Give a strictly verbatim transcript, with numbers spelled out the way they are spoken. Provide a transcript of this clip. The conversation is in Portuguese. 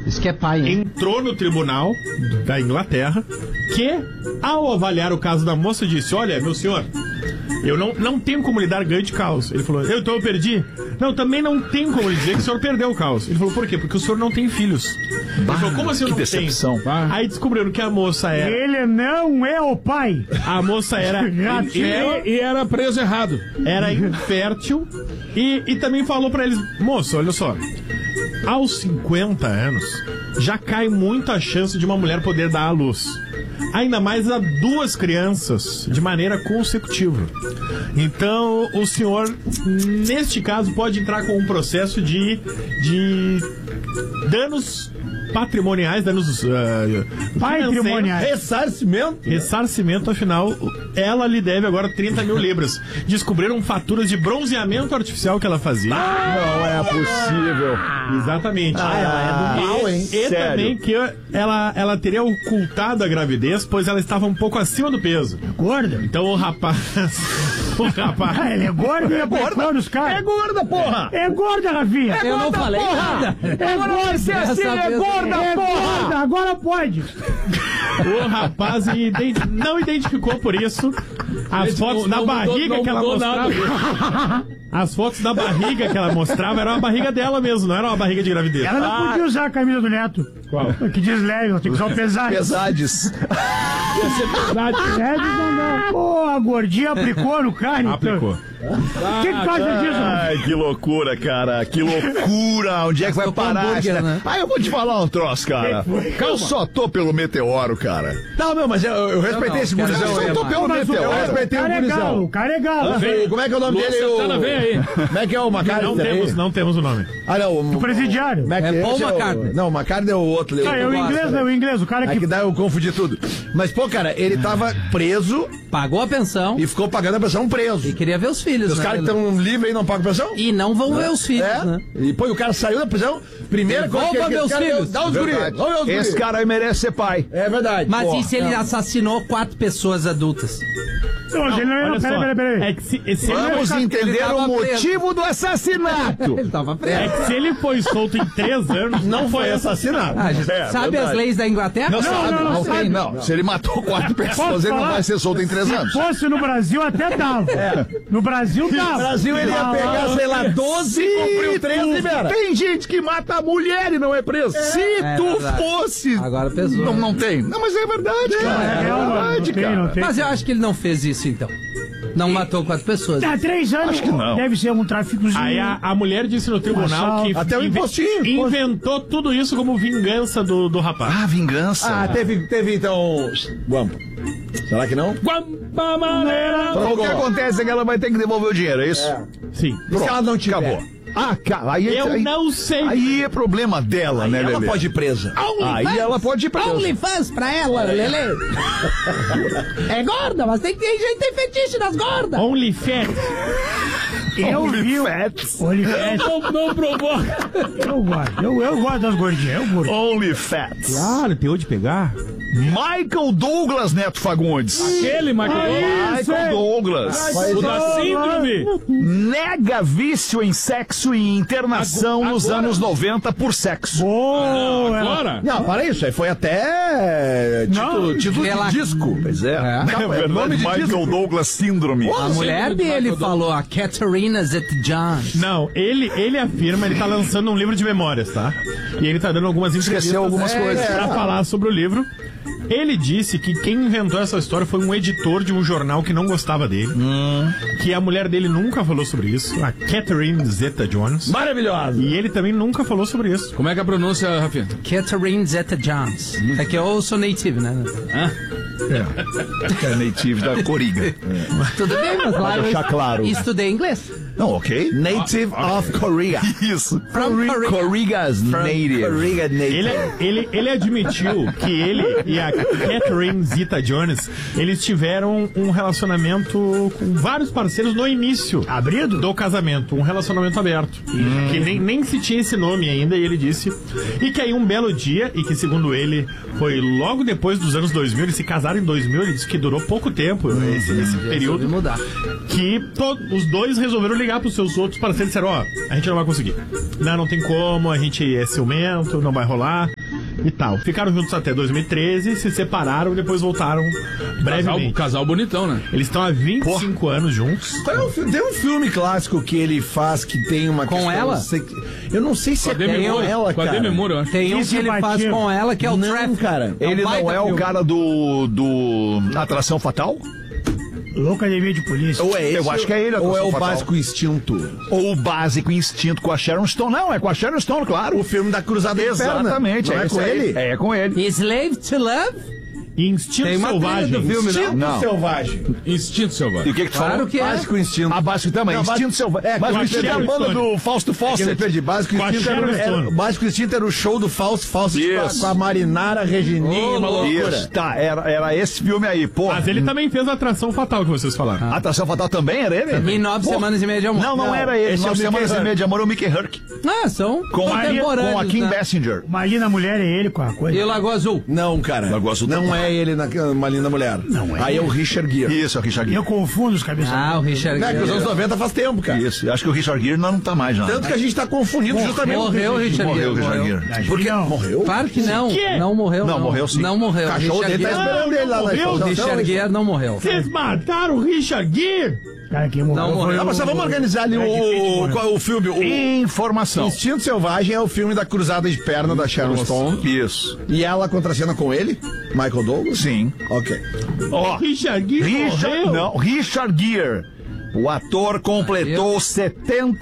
Isso que é pai, hein? Entrou no tribunal da Inglaterra, que, ao avaliar o caso da moça, disse: olha, meu senhor, eu não, não tenho como lhe dar ganho de causa. Ele falou: eu, então eu perdi? Não, também não tenho como lhe dizer que o senhor perdeu o caos. Ele falou: por quê? Porque o senhor não tem filhos. Ele falou: como assim eu não decepção. tenho? Aí descobriram que a moça era... Ele não é o pai. A moça era... e, e era preso errado. Era infértil. E, e também falou pra eles: moço, olha só, aos cinquenta anos já cai muito a chance de uma mulher poder dar à luz, ainda mais a duas crianças de maneira consecutiva. Então o senhor, neste caso, pode entrar com um processo de, de danos patrimoniais, danos uh, patrimoniais, ressarcimento. Ressarcimento, afinal, ela lhe deve agora trinta mil libras. Descobriram faturas de bronzeamento artificial que ela fazia. Ah, não é possível. Exatamente. Ah, ela é do mal, hein? E, e Sério? também que ela, ela teria ocultado a gravidez, pois ela estava um pouco acima do peso. Gorda? Então o rapaz... o rapaz... Ah, ele é gordo e é gorda nos caras. É gorda, porra! É gorda, Rafinha. É eu gorda, não falei porra. nada. É gorda, se assim, é gorda, é porra. Gorda, agora pode. O rapaz identi- não identificou por isso as Ele fotos não, da não barriga mudou, não que ela mostrava. As fotos da barriga que ela mostrava era uma barriga dela mesmo, não era uma barriga de gravidez. Ela não Ah, podia usar a camisa do Neto. Qual? Que diz leve, ela tem que usar o pesado. Pesades. ia ser pesado. Leve não dá. Pô, a gordinha aplicou no carne. Aplicou. O que que faz disso? Ai, que loucura, cara. Que loucura. Onde é que vai parar? hambúrguer, né? Ah, eu vou te falar um troço, cara. Eu só tô pelo meteoro, cara. Não, meu, mas eu, eu respeitei não, esse quero gurizão ver, aí. Eu tô mano. pelo Mas o meteoro. Eu cara- respeitei o o cara é galo, gurizão. o cara é galo. Ah, como é que é o nome Luan dele? Santana, O... vem aí. Como é que é o McCartney? Não temos, não temos o nome. Ah, não. O, O presidiário. Como é que É Paul esse o- McCartney. Não, o McCartney é o outro. Ah, é o inglês, é o inglês, o cara É que... que dá eu confundi tudo. Mas, pô, cara, ele tava preso Pagou a pensão e ficou pagando a pensão preso. e queria ver os filhos, Os né? caras que estão livres aí não pagam pensão? E não vão ver os filhos, É? né? E pô, e o cara saiu da prisão. Primeira coisa Devolva que que meus esse cara filhos. deu, dá os guris. Verdade. Dá os guris. Esse cara aí merece ser pai. É verdade. Mas Pô, e se ele não. assassinou quatro pessoas adultas? Não, ele não, Olha não, peraí, só, peraí, peraí. é que se, se ele Vamos não- entender tava o preso. motivo do assassinato. Ele tava é preso. que se ele foi solto em três anos, não foi assassinado. Ah, gente, É, sabe verdade. as leis da Inglaterra? Não, Não, sabe, não, não, não tem, sabe. não. Se ele matou quatro pessoas, ele não falar? vai ser solto em três anos. Se fosse no Brasil, até dava. No Brasil, dava. No Brasil ele ia Ah, pegar, sei lá, doze e cumpriu três e libera. Tem gente que mata a mulher e não é preso. Se É tu verdade. fosse. Agora pesou. Não, não tem. Não, mas é verdade, cara. É, É, real, mano, verdade, não tem, cara. não tem. Mas eu acho que ele não fez isso, então. Não matou quatro pessoas. Há três anos. Acho que não. Deve ser um tráficozinho. Aí a, a mulher disse no tribunal que Até o inve- impostinho. inventou tudo isso como vingança do, do rapaz. Ah, vingança. Ah, teve, teve então. Guampa. Será que não? Guampa maneira. Então, o que acontece é que ela vai ter que devolver o dinheiro, é isso? Sim. E se ela não tiver? Acabou. Ah, cara, aí, Eu aí, não sei. aí é problema dela, né, Ela Lelê? pode ir presa. Aí ela pode ir presa. OnlyFans pra ela, Lele. É gorda, mas tem que ter gente que tem fetiche das gordas. OnlyFans. Eu vi o... Fats. OnlyFans. Não, não provoca. Eu gosto. Eu, eu gosto das gordinhas. Eu gosto. Only Fats. Claro, tem onde pegar. Michael Douglas Neto Fagundes. Aquele, Michael. Michael Douglas. O da síndrome. Nega vício em sexo e internação Agora- nos anos noventa por sexo. Boa. Agora? Não, para isso. Aí foi até título, Não. título Ela- de disco. Pois é. É É nome verdade, de Michael disco. Douglas Síndrome. A mulher do dele Michael falou, a Katarina Zeta-Jones. Não, ele, ele afirma, ele tá lançando um livro de memórias, tá? E ele tá dando algumas entrevistas Esqueceu algumas é, coisas. pra falar sobre o livro. Ele disse que quem inventou essa história foi um editor de um jornal que não gostava dele. Hum. Que a mulher dele nunca falou sobre isso, a Catherine Zeta-Jones. Maravilhosa. E ele também nunca falou sobre isso. Como é que é a pronúncia, Rafinha? Katarina Zeta-Jones. É que eu sou native, né? É native da Coriga. Tudo bem, mas lá eu deixar claro. estudei inglês. Não, ok. Native of Korea. Isso. From Korea. Coriga's native. Korea native. Ele, ele, ele admitiu que ele e a Catherine Zeta-Jones, eles tiveram um relacionamento com vários parceiros no início Abrido? do casamento, um relacionamento aberto. Que nem, nem se tinha esse nome ainda, e ele disse. E que aí um belo dia, e que segundo ele foi logo depois dos anos dois mil, eles se casaram em dois mil, ele disse que durou pouco tempo, esse, esse período, Resolvi mudar. que to- os dois resolveram ligar pros seus outros parceiros e disseram, ó, a gente não vai conseguir. Não, não tem como, a gente é ciumento, não vai rolar. e tal. Ficaram juntos até dois mil e treze, se separaram e depois voltaram Casal, brevemente. casal bonitão, né? Eles estão há vinte e cinco anos juntos. Qual é o fi- tem um filme clássico que ele faz que tem uma Com questão ela? sex- Eu não sei se Com a é Demi com Moore. ela, Com a cara. Demi Moore, eu acho. Tem um Esse que ele faz batia. com ela, que é o Não, Traffic. cara. É um Ele baita não é o filme. cara do. do. Atração Fatal? Loucademia de polícia. Ou é esse, Eu acho que é ele, a ou é Atração o Fatal. Básico Instinto. Ou o Básico Instinto com a Sharon Stone? Não, é com a Sharon Stone, claro. O filme da Cruzada de Perna. Exatamente, Não é, esse com aí. ele? É, é com ele. Slave to Love? Instinto Tem uma trilha Selvagem. do filme, não? Instinto Não. Selvagem. Instinto E selvagem. o que que tu Claro falou? que é. Básico Instinto. A Básico também, Não, Instinto Básico- Selvagem. é, Básico com a Instinto é a Sharon banda Stone. do Fausto É que eu me Fawcett. perdi. Básico Com a Instinto, Sharon era, era, Stone. Básico Instinto era o show do Fausto Fausto com a, Isso. com a Marinara Regininha, uma loucura. Isso, tá, era, era esse filme aí, pô. Mas ele também fez a Atração Fatal que vocês falaram. Atração Fatal também era ele? Em nove Pô. semanas e meia de amor. Não, não, Não, era ele. esse é o Nove Mickey Semanas e Herc. Meia de Amor é o Mickey Herc. Ah, são Com a, contemporâneos, com a Kim né? Basinger. Imagina a mulher e ele com a coisa. E o Lagoa Azul? Não, cara. Lagoa Azul não não. é ele na Uma Linda Mulher. Não é. Aí é o Richard Gere. Isso, é o Richard Eu Gere. confundo os cabeças. Ah, o Richard Não, é que os Gere. anos noventa faz tempo, cara. Isso, eu acho que o Richard Gere não, não tá mais, não. Tanto que a gente tá confundindo justamente. Morreu o Richard Morreu o Gere. Richard morreu. Gere. Acho Porque que não. morreu? Claro que não. quê? Não morreu. Não, morreu sim. Não morreu. O cachorro Richard dele tá Gere- esperando ele lá na morreu. O estação. Richard Gere não morreu. Vocês mataram o Richard Gere? Cara, quem morreu Não foi morreu. Ah, mas só vamos organizar ali Brad Pitt o, morreu. qual é o filme. O Informação. Instinto Selvagem é o filme da Cruzada de Perna da Sharon Stone. Isso. E ela contracena com ele? Michael Douglas? Sim. Ok. Ó, Richard Gere Richard, morreu? não, Richard Gere. O ator completou setenta